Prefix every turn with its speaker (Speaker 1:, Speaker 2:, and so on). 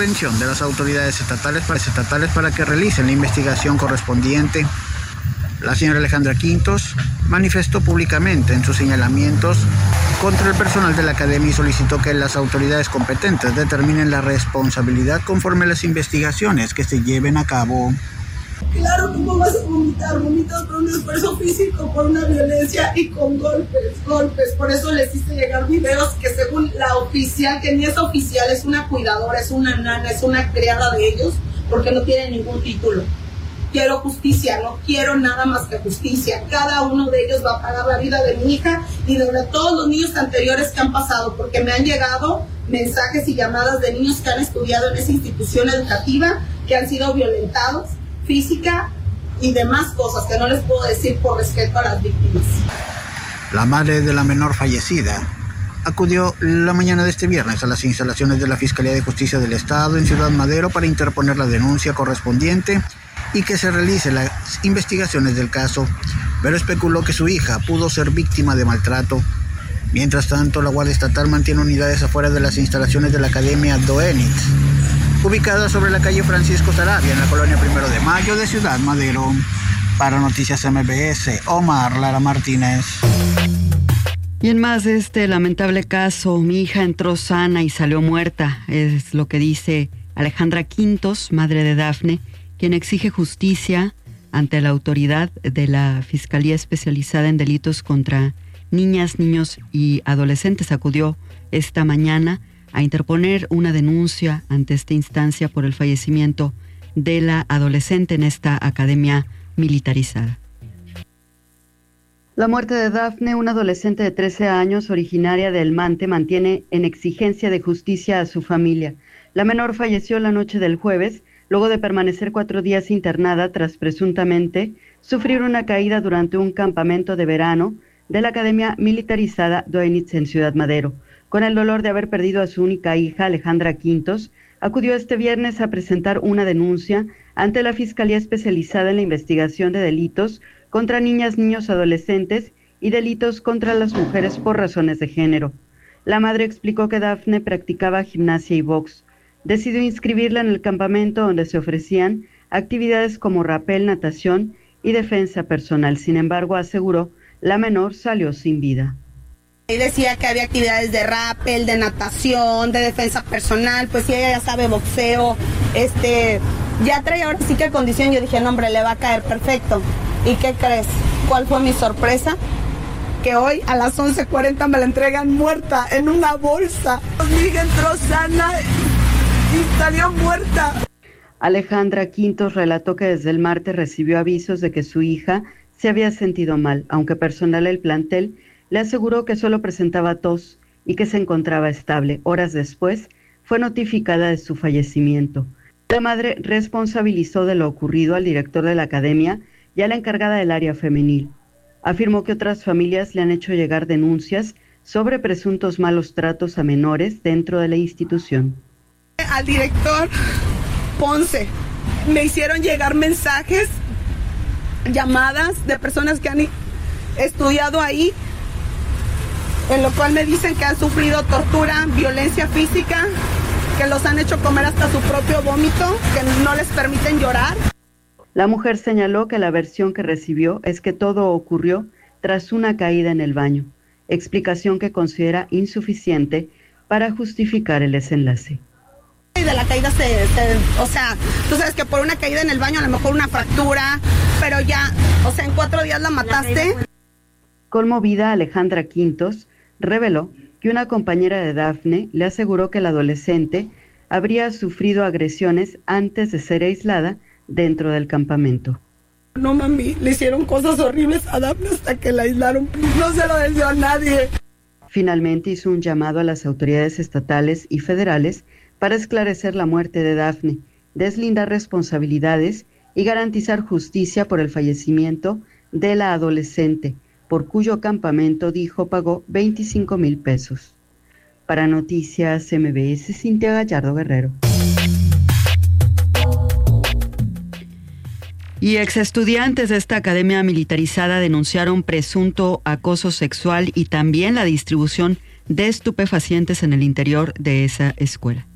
Speaker 1: intervención de las autoridades estatales para que realicen la investigación correspondiente. La señora Alejandra Quintos manifestó públicamente en sus señalamientos contra el personal de la academia y solicitó que las autoridades competentes determinen la responsabilidad conforme a las investigaciones que se lleven a cabo.
Speaker 2: Claro, ¿cómo vas a vomitas por un esfuerzo físico, por una violencia y con golpes. Por eso les hice llegar videos que según la oficial, que ni es oficial, es una cuidadora, es una nana, es una criada de ellos, porque no tiene ningún título. Quiero justicia, no quiero nada más que justicia. Cada uno de ellos va a pagar la vida de mi hija y de todos los niños anteriores que han pasado, porque me han llegado mensajes y llamadas de niños que han estudiado en esa institución educativa, que han sido violentados física y demás cosas que no les puedo decir por respeto a las víctimas.
Speaker 1: La madre de la menor fallecida acudió la mañana de este viernes a las instalaciones de la Fiscalía de Justicia del Estado en Ciudad Madero para interponer la denuncia correspondiente y que se realicen las investigaciones del caso, pero especuló que su hija pudo ser víctima de maltrato. Mientras tanto, la Guardia Estatal mantiene unidades afuera de las instalaciones de la Academia Doenitz, ubicada sobre la calle Francisco Sarabia, en la colonia 1 de Mayo de Ciudad Madero. Para Noticias MBS, Omar Lara Martínez.
Speaker 3: Y en más de este lamentable caso, mi hija entró sana y salió muerta, es lo que dice Alejandra Quintos, madre de Dafne, quien exige justicia ante la autoridad de la Fiscalía Especializada en Delitos contra Niñas, Niños y Adolescentes. Acudió esta mañana a interponer una denuncia ante esta instancia por el fallecimiento de la adolescente en esta academia militarizada. La muerte de Dafne, una adolescente de 13 años originaria de El Mante, mantiene en exigencia de justicia a su familia. La menor falleció la noche del jueves, luego de permanecer 4 días internada tras presuntamente sufrir una caída durante un campamento de verano de la academia militarizada Doenitz en Ciudad Madero. Con el dolor de haber perdido a su única hija, Alejandra Quintos, acudió este viernes a presentar una denuncia ante la Fiscalía Especializada en la Investigación de Delitos contra Niñas, Niños, Adolescentes y Delitos contra las Mujeres por razones de género. La madre explicó que Dafne practicaba gimnasia y box. Decidió inscribirla en el campamento donde se ofrecían actividades como rapel, natación y defensa personal. Sin embargo, aseguró, la menor salió sin vida.
Speaker 2: Y decía que había actividades de rappel, de natación, de defensa personal, pues si ella ya sabe boxeo, ya trae ahora sí que condición. Yo dije, no hombre, le va a caer perfecto. ¿Y qué crees? ¿Cuál fue mi sorpresa? Que hoy a las 11:40 me la entregan muerta en una bolsa. Mi hija entró sana y salió muerta.
Speaker 3: Alejandra Quintos relató que desde el martes recibió avisos de que su hija se había sentido mal, aunque personal del plantel le aseguró que solo presentaba tos y que se encontraba estable. Horas después, fue notificada de su fallecimiento. La madre responsabilizó de lo ocurrido al director de la academia y a la encargada del área femenil. Afirmó que otras familias le han hecho llegar denuncias sobre presuntos malos tratos a menores dentro de la institución.
Speaker 2: Al director Ponce me hicieron llegar mensajes, llamadas de personas que han estudiado ahí, en lo cual me dicen que han sufrido tortura, violencia física, que los han hecho comer hasta su propio vómito, que no les permiten llorar.
Speaker 3: La mujer señaló que la versión que recibió es que todo ocurrió tras una caída en el baño, explicación que considera insuficiente para justificar el desenlace.
Speaker 2: Y de la caída o sea, tú sabes que por una caída en el baño a lo mejor una fractura, pero ya, o sea, en 4 días la mataste.
Speaker 3: Conmovida, Alejandra Quintos reveló que una compañera de Dafne le aseguró que la adolescente habría sufrido agresiones antes de ser aislada dentro del campamento.
Speaker 2: No mami, le hicieron cosas horribles a Dafne hasta que la aislaron. No se lo deseo a nadie.
Speaker 3: Finalmente hizo un llamado a las autoridades estatales y federales para esclarecer la muerte de Dafne, deslindar responsabilidades y garantizar justicia por el fallecimiento de la adolescente, por cuyo campamento, dijo, pagó 25,000 pesos. Para Noticias MBS, Cintia Gallardo Guerrero. Y exestudiantes de esta academia militarizada denunciaron presunto acoso sexual y también la distribución de estupefacientes en el interior de esa escuela.